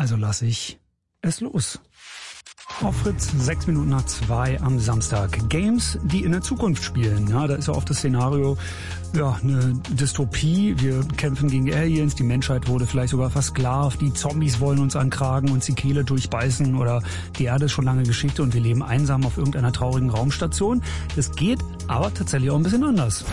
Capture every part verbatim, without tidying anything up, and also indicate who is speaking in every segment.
Speaker 1: Also lasse ich es los. Auf Fritz, sechs Minuten nach zwei am Samstag. Games, die in der Zukunft spielen. Ja, da ist ja oft das Szenario, ja, eine Dystopie. Wir kämpfen gegen Aliens, die Menschheit wurde vielleicht sogar versklavt, die Zombies wollen uns ankragen, uns die Kehle durchbeißen oder die Erde ist schon lange Geschichte und wir leben einsam auf irgendeiner traurigen Raumstation. Das geht aber tatsächlich auch ein bisschen anders.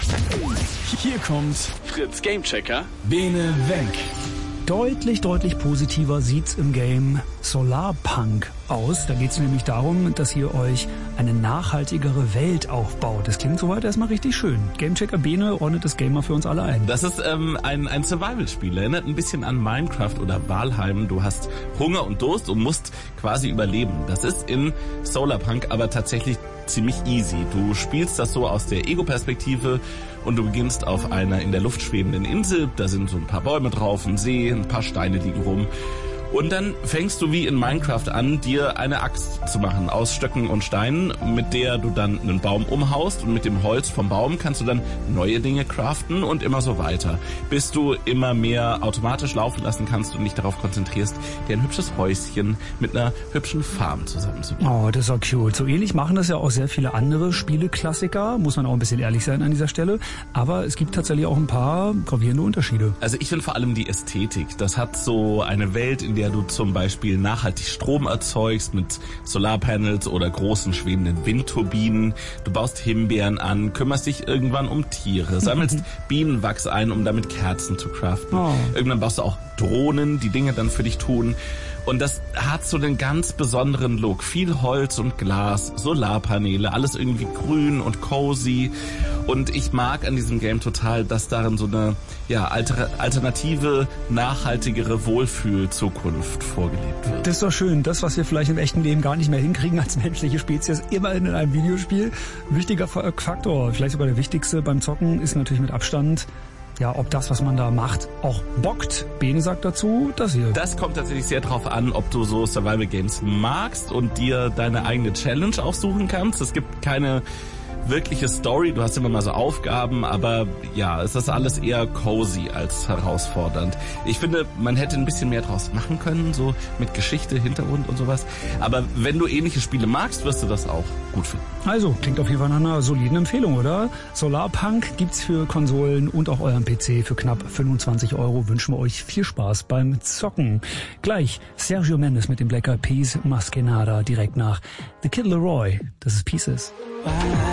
Speaker 2: Hier kommt Fritz Gamechecker, Bene Wenk.
Speaker 1: Deutlich, deutlich positiver sieht's im Game Solarpunk aus. Da geht's nämlich darum, dass ihr euch eine nachhaltigere Welt aufbaut. Das klingt soweit erstmal richtig schön. Gamechecker Bene ordnet das Game mal für uns alle ein.
Speaker 3: Das ist ähm, ein, ein Survival-Spiel. Erinnert ein bisschen an Minecraft oder Valheim. Du hast Hunger und Durst und musst quasi überleben. Das ist in Solarpunk aber tatsächlich ziemlich easy. Du spielst das so aus der Ego-Perspektive und du beginnst auf einer in der Luft schwebenden Insel. Da sind so ein paar Bäume drauf, ein See, ein paar Steine liegen rum. Und dann fängst du wie in Minecraft an, dir eine Axt zu machen aus Stöcken und Steinen, mit der du dann einen Baum umhaust und mit dem Holz vom Baum kannst du dann neue Dinge craften und immer so weiter, bis du immer mehr automatisch laufen lassen kannst und dich darauf konzentrierst, dir ein hübsches Häuschen mit einer hübschen Farm zusammenzubauen.
Speaker 1: Oh, das ist auch cute. So ähnlich machen das ja auch sehr viele andere Spieleklassiker, muss man auch ein bisschen ehrlich sein an dieser Stelle, aber es gibt tatsächlich auch ein paar gravierende Unterschiede.
Speaker 3: Also ich finde vor allem die Ästhetik. Das hat so eine Welt, in der du zum Beispiel nachhaltig Strom erzeugst mit Solarpanels oder großen schwebenden Windturbinen. Du baust Himbeeren an, kümmerst dich irgendwann um Tiere, sammelst Bienenwachs ein, um damit Kerzen zu craften. Oh. Irgendwann baust du auch Drohnen, die Dinge dann für dich tun. Und das hat so den ganz besonderen Look. Viel Holz und Glas, Solarpaneele, alles irgendwie grün und cozy. Und ich mag an diesem Game total, dass darin so eine ja, alter, alternative, nachhaltigere Wohlfühl-Zukunft vorgelebt wird.
Speaker 1: Das ist doch schön. Das, was wir vielleicht im echten Leben gar nicht mehr hinkriegen als menschliche Spezies, immerhin in einem Videospiel. Ein wichtiger Faktor, vielleicht sogar der wichtigste beim Zocken, ist natürlich mit Abstand, ja, ob das, was man da macht, auch bockt. Bene sagt dazu, das hier.
Speaker 3: Das kommt tatsächlich sehr drauf an, ob du so Survival Games magst und dir deine eigene Challenge aussuchen kannst. Es gibt keine wirkliche Story, du hast immer mal so Aufgaben, aber ja, es ist alles eher cozy als herausfordernd. Ich finde, man hätte ein bisschen mehr draus machen können, so mit Geschichte, Hintergrund und sowas. Aber wenn du ähnliche Spiele magst, wirst du das auch gut finden.
Speaker 1: Also, klingt auf jeden Fall nach einer soliden Empfehlung, oder? Solarpunk gibt's für Konsolen und auch euren P C für knapp fünfundzwanzig Euro. Wünschen wir euch viel Spaß beim Zocken. Gleich Sergio Mendes mit dem Black Eyed Peas Maskenada direkt nach The Kid Laroi. Das ist Pieces.